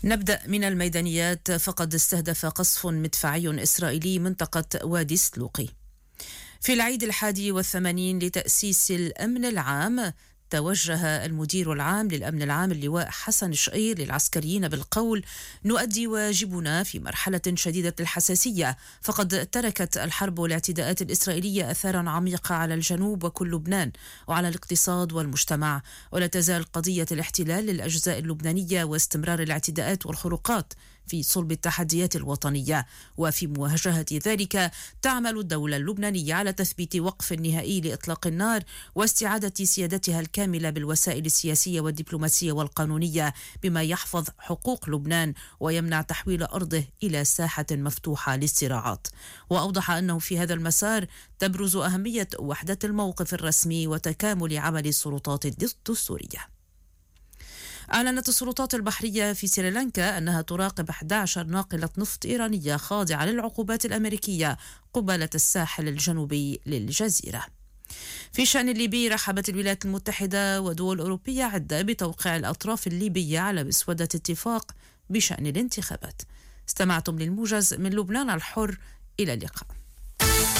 نبدأ من الميدانيات. فقد استهدف قصف مدفعي إسرائيلي منطقة وادي سلوقي. في العيد 81 لتأسيس الأمن العام، توجه المدير العام للأمن العام اللواء حسن شقير للعسكريين بالقول: نؤدي واجبنا في مرحلة شديدة الحساسية، فقد تركت الحرب والاعتداءات الإسرائيلية أثارا عميقة على الجنوب وكل لبنان وعلى الاقتصاد والمجتمع، ولا تزال قضية الاحتلال للأجزاء اللبنانية واستمرار الاعتداءات والخروقات في صلب التحديات الوطنية. وفي مواجهة ذلك تعمل الدولة اللبنانية على تثبيت وقف نهائي لإطلاق النار واستعادة سيادتها الكاملة بالوسائل السياسية والدبلوماسية والقانونية، بما يحفظ حقوق لبنان ويمنع تحويل أرضه إلى ساحة مفتوحة للصراعات. وأوضح أنه في هذا المسار تبرز أهمية وحدة الموقف الرسمي وتكامل عمل السلطات الدستورية. أعلنت السلطات البحرية في سريلانكا أنها تراقب 11 ناقلة نفط إيرانية خاضعة للعقوبات الأمريكية قبالة الساحل الجنوبي للجزيرة. في شأن الليبي، رحبت الولايات المتحدة ودول أوروبية عدة بتوقيع الأطراف الليبية على مسودة اتفاق بشأن الانتخابات. استمعتم للموجز من لبنان الحر، إلى اللقاء.